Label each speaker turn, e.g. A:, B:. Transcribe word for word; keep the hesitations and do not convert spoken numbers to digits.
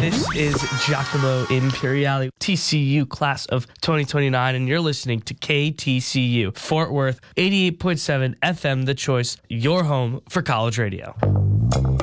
A: This is Giacomo Imperiali, T C U class of twenty twenty-nine, and you're listening to K T C U, Fort Worth, eighty-eight point seven F M, The Choice, your home for college radio.